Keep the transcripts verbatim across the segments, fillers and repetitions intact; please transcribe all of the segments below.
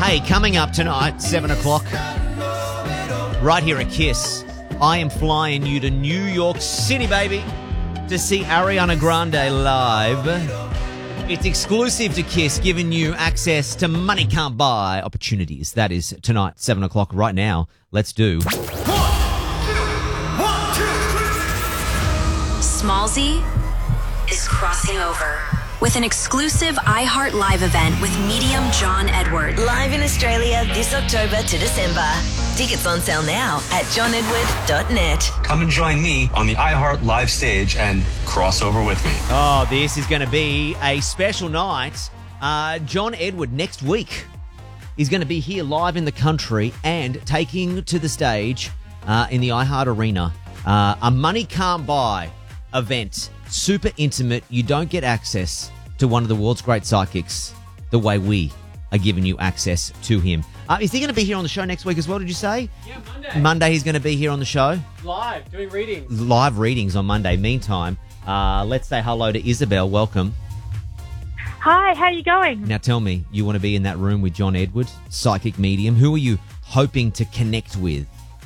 Hey, coming up tonight, seven o'clock, right here at Kiss, I am flying you to New York City, baby, to see Ariana Grande live. It's exclusive to Kiss, giving you access to money can't buy opportunities. That is tonight, seven o'clock. Right now, let's do... Smallzy is crossing over with an exclusive iHeart Live event with medium John Edward. Live in Australia this October to December. Tickets on sale now at john edward dot net. Come and join me on the iHeart Live stage and cross over with me. Oh, this is going to be a special night. Uh, John Edward next week is going to be here live in the country and taking to the stage uh, in the iHeart Arena uh, a money can't buy event. Super intimate. You don't get access to one of the world's great psychics the way we are giving you access to him. Uh, is he going to be here on the show next week as well, did you say? Yeah, Monday. Monday he's going to be here on the show. Live, doing readings. Live readings on Monday. Meantime, uh, let's say hello to Isabel. Welcome. Hi, how are you going? Now tell me, you want to be in that room with John Edward, psychic medium. Who are you hoping to connect with?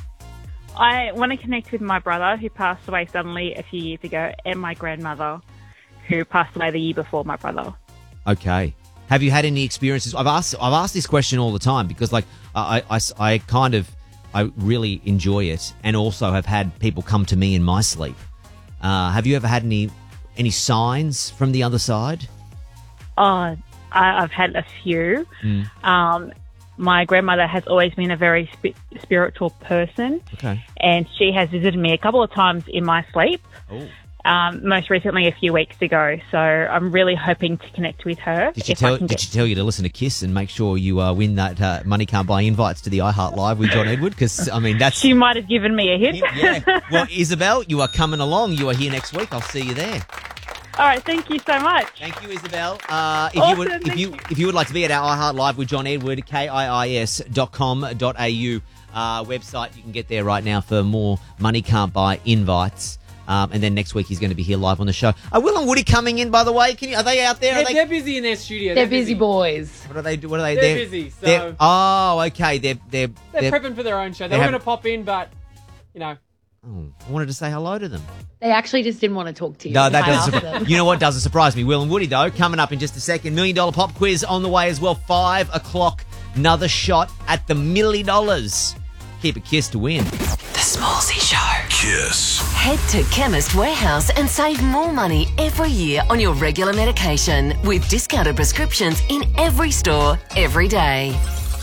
I want to connect with my brother who passed away suddenly a few years ago and my grandmother who passed away the year before my brother. Okay. Have you had any experiences? I've asked I've asked this question all the time because like I, I, I kind of, I really enjoy it and also have had people come to me in my sleep. Uh, have you ever had any any signs from the other side? Oh, I, I've had a few. Mm. Um, my grandmother has always been a very sp- spiritual person. Okay. And she has visited me a couple of times in my sleep. Oh. Um, most recently a few weeks ago. So I'm really hoping to connect with her. Did she if I tell can Did get- she tell you to listen to Kiss and make sure you uh, win that uh, money can't buy invites to the iHeart Live with John Edward? Because I mean that's She might have given me a hint. yeah. Well, Isabel, you are coming along. You are here next week. I'll see you there. All right, thank you so much. Thank you, Isabel. Uh, if Awesome, you would, if thank you, you. if you would like to be at our iHeart Live with John Edward, K I I S dot com dot A U uh, website, you can get there right now for more money can't buy invites. Um, and then next week he's going to be here live on the show. Are Will and Woody coming in? By the way, can you? Are they out there? They're, Are they? they're busy in their studio. They're busy boys. What are they? do- What are they? They're busy, so- they're- oh, okay. They're they're They're, prepping for their own show. They they were have- going to pop in, but, you know. Oh, I wanted to say hello to them. They actually just didn't want to talk to you. No, that I doesn't asked surprise them. you. Know what doesn't surprise me? Will and Woody, though, coming up in just a second. Million dollar pop quiz on the way as well. Five o'clock. Another shot at the million dollars. Keep a kiss to win. The Smallzy Show. Kiss. Head to Chemist Warehouse and save more money every year on your regular medication with discounted prescriptions in every store, every day.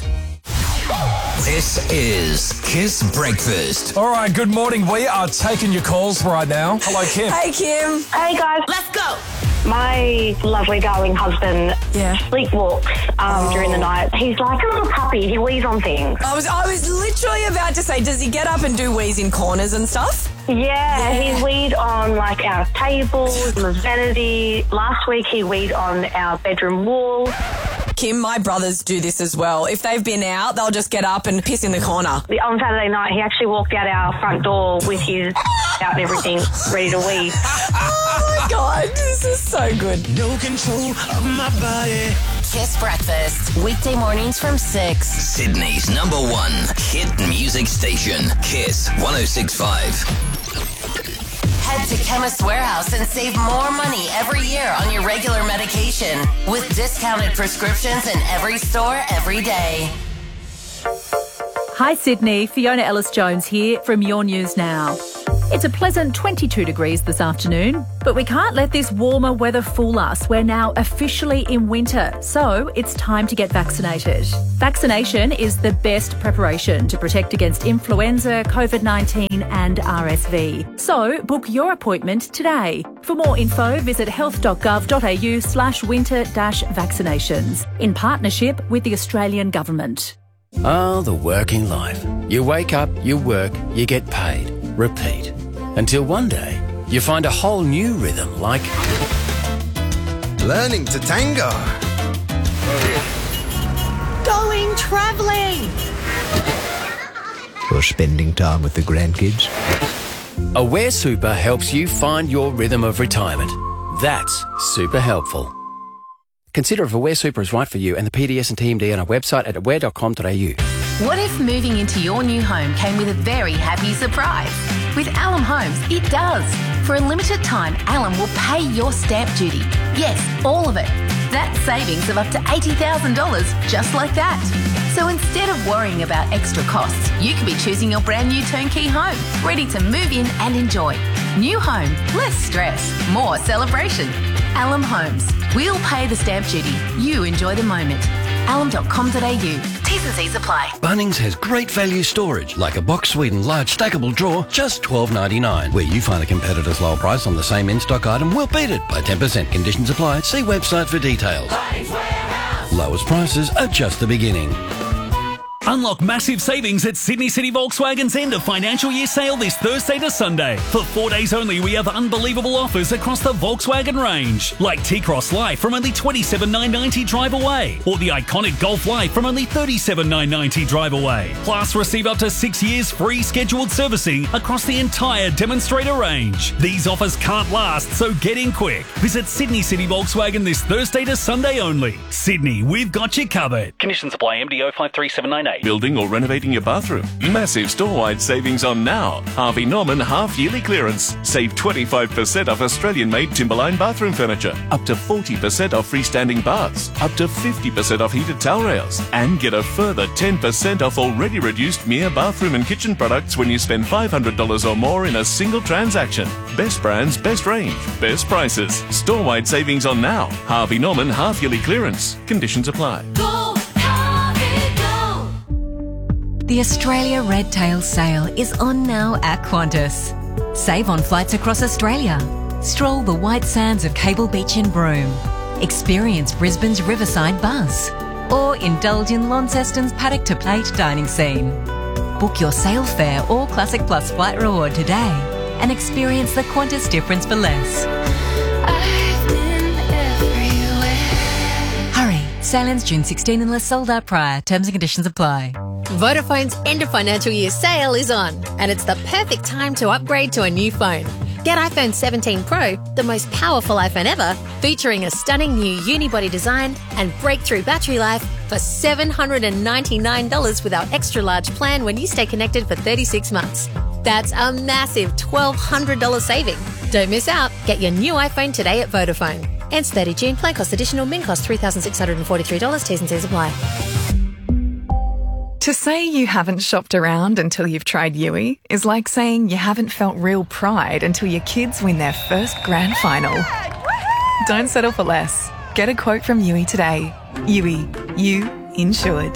This is Kiss Breakfast. All right, good morning. We are taking your calls right now. Hello, Kim. Hey, Kim. Hey guys, Let's go. my lovely darling husband Yeah. sleepwalks um, during the night. He's like a little puppy. He wheezes on things. I was I was literally about to say, does he get up and do wheeze in corners and stuff? Yeah, he weed on like our tables, the vanity. Last week he weed on our bedroom wall. Kim, my brothers do this as well. If they've been out, they'll just get up and piss in the corner. The- On Saturday night, he actually walked out our front door with his out and everything, ready to wee. Oh my God, this is so good. No control of my body. Kiss Breakfast, weekday mornings from six. Sydney's number one hit music station. Kiss one oh six point five. Head to Chemist Warehouse and save more money every year on your regular medication with discounted prescriptions in every store, every day. Hi Sydney, Fiona Ellis-Jones here from Your News Now. It's a pleasant twenty-two degrees this afternoon, but we can't let this warmer weather fool us. We're now officially in winter, so it's time to get vaccinated. Vaccination is the best preparation to protect against influenza, COVID nineteen and R S V. So book your appointment today. For more info, visit health.gov.au slash winter dash vaccinations in partnership with the Australian Government. Ah, the working life. You wake up, you work, you get paid. Repeat. Until one day, you find a whole new rhythm like... Learning to tango. Going travelling. Or spending time with the grandkids. Aware Super helps you find your rhythm of retirement. That's super helpful. Consider if Aware Super is right for you and the P D S and T M D on our website at aware dot com dot a u. What if moving into your new home came with a very happy surprise? With Alum Homes, it does. For a limited time, Alum will pay your stamp duty. Yes, all of it. That's savings of up to eighty thousand dollars, just like that. So instead of worrying about extra costs, you could be choosing your brand new turnkey home, ready to move in and enjoy. New home, less stress, more celebration. Alum Homes. We'll pay the stamp duty. You enjoy the moment. alum dot com dot a u. T's and C's apply. Bunnings has great value storage, like a Box Sweden large stackable drawer, just twelve ninety-nine. Where you find a competitor's lower price on the same in-stock item, we'll beat it by ten percent. Conditions apply. See website for details. Lowest prices are just the beginning. Unlock massive savings at Sydney City Volkswagen's end of financial year sale this Thursday to Sunday. For four days only, we have unbelievable offers across the Volkswagen range, like T-Cross Life from only twenty-seven thousand nine hundred ninety drive away, or the iconic Golf Life from only thirty-seven thousand nine hundred ninety drive away. Plus, receive up to six years free scheduled servicing across the entire demonstrator range. These offers can't last, so get in quick. Visit Sydney City Volkswagen this Thursday to Sunday only. Sydney, we've got you covered. Conditions apply. M D O five three seven nine eight. Building or renovating your bathroom? Massive store-wide savings on now. Harvey Norman half-yearly clearance. Save twenty-five percent off Australian-made Timberline bathroom furniture. Up to forty percent off freestanding baths. Up to fifty percent off heated towel rails. And get a further ten percent off already reduced Mia bathroom and kitchen products when you spend five hundred dollars or more in a single transaction. Best brands, best range, best prices. Store-wide savings on now. Harvey Norman half-yearly clearance. Conditions apply. The Australia Red Tail Sale is on now at Qantas. Save on flights across Australia. Stroll the white sands of Cable Beach in Broome. Experience Brisbane's Riverside Buzz. Or indulge in Launceston's paddock to plate dining scene. Book your sale fare or Classic Plus flight reward today and experience the Qantas difference for less. I've been everywhere. Hurry, sale ends June sixteenth unless sold out prior. Terms and conditions apply. Vodafone's end of financial year sale is on, and it's the perfect time to upgrade to a new phone. Get iPhone seventeen Pro, the most powerful iPhone ever, featuring a stunning new unibody design and breakthrough battery life for seven hundred ninety-nine dollars with our extra large plan when you stay connected for thirty-six months. That's a massive twelve hundred dollars saving. Don't miss out. Get your new iPhone today at Vodafone. Ends thirtieth of June. Plan cost additional. Min cost three thousand six hundred forty-three dollars. T's and C's apply. To say you haven't shopped around until you've tried Yui is like saying you haven't felt real pride until your kids win their first grand final. Don't settle for less. Get a quote from Yui today. Yui, you insured.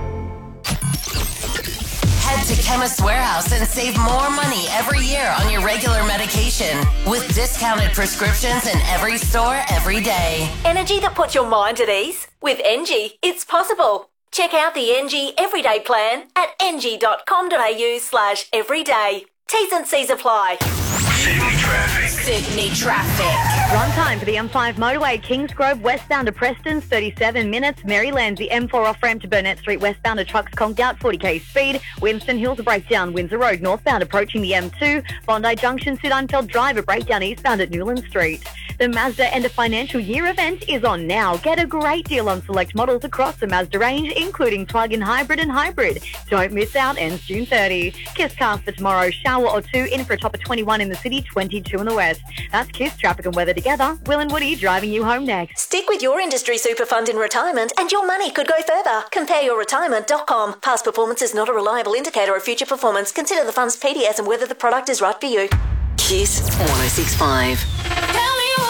Head to Chemist Warehouse and save more money every year on your regular medication with discounted prescriptions in every store every day. Energy that puts your mind at ease? With Engie, it's possible. Check out the Engie Everyday Plan at engie dot com dot a u slash everyday. T's and C's apply. Sydney traffic. Sydney traffic. Run time for the M five motorway, Kingsgrove westbound to Preston's thirty-seven minutes. Maryland's the M four off-ramp to Burnett Street westbound to trucks conked out forty k speed. Winston Hills a breakdown. Windsor Road northbound approaching the M two. Bondi Junction, Sideinfeld Drive a breakdown eastbound at Newland Street. The Mazda End of Financial Year event is on now. Get a great deal on select models across the Mazda range, including plug-in hybrid and hybrid. Don't miss out, ends June thirtieth. Kiss cast for tomorrow, shower or two, in for a top of twenty-one in the city, twenty-two in the west. That's Kiss traffic and weather together. Will and Woody driving you home next. Stick with your industry super fund in retirement and your money could go further. Compare your retirement dot com. Past performance is not a reliable indicator of future performance. Consider the fund's P D S and whether the product is right for you. Kiss one oh six point five.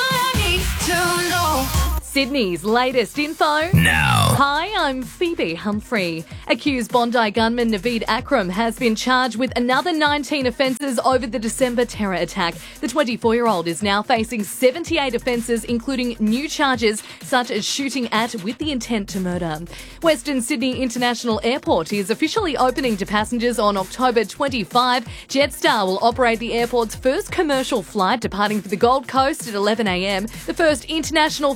Sydney's latest info. Now. Hi, I'm Phoebe Humphrey. Accused Bondi gunman Naveed Akram has been charged with another nineteen offences over the December terror attack. The twenty-four-year-old is now facing seventy-eight offences, including new charges such as shooting at with the intent to murder. Western Sydney International Airport is officially opening to passengers on October twenty-fifth. Jetstar will operate the airport's first commercial flight departing for the Gold Coast at eleven a m. The first international flight will be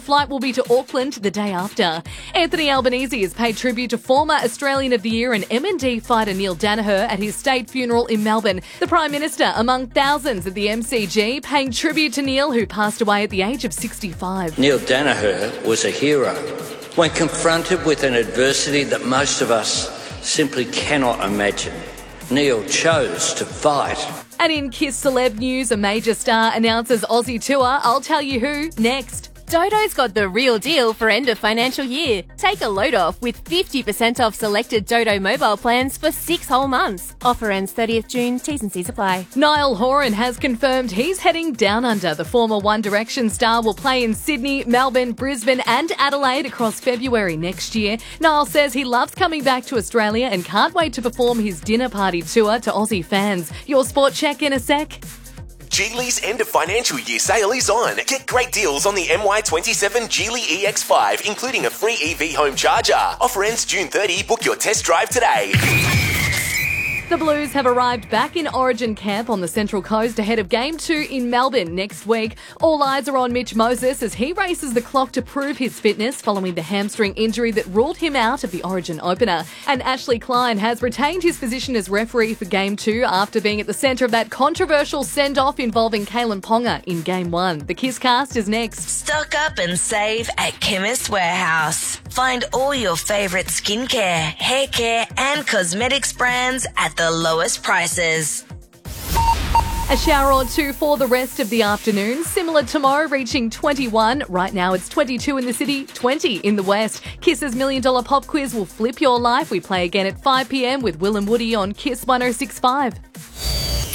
be to Auckland the day after. Anthony Albanese has paid tribute to former Australian of the Year and M N D fighter Neil Danaher at his state funeral in Melbourne. The Prime Minister among thousands at the M C G, paying tribute to Neil, who passed away at the age of sixty-five. Neil Danaher was a hero. When confronted with an adversity that most of us simply cannot imagine, Neil chose to fight. And in Kiss Celeb news, a major star announces Aussie tour. I'll tell you who next. Dodo's got the real deal for end of financial year. Take a load off with fifty percent off selected Dodo mobile plans for six whole months. Offer ends thirtieth June, T's and C's apply. Niall Horan has confirmed he's heading down under. The former One Direction star will play in Sydney, Melbourne, Brisbane and Adelaide across February next year. Niall says he loves coming back to Australia and can't wait to perform his dinner party tour to Aussie fans. Your sport check in a sec. Geely's end of financial year sale is on. Get great deals on the M Y twenty-seven Geely E X five, including a free E V home charger. Offer ends June thirtieth. Book your test drive today. The Blues have arrived back in Origin camp on the Central Coast ahead of Game two in Melbourne next week. All eyes are on Mitch Moses as he races the clock to prove his fitness following the hamstring injury that ruled him out of the Origin opener. And Ashley Klein has retained his position as referee for Game two after being at the centre of that controversial send-off involving Kalen Ponga in Game one. The Kiss Cast is next. Stock up and save at Chemist Warehouse. Find all your favourite skincare, hair care and cosmetics brands at the lowest prices. A shower or two for the rest of the afternoon. Similar tomorrow, reaching twenty-one. Right now it's twenty-two in the city, twenty in the west. Kiss's Million Dollar Pop Quiz will flip your life. We play again at five p.m. with Will and Woody on Kiss one oh six point five.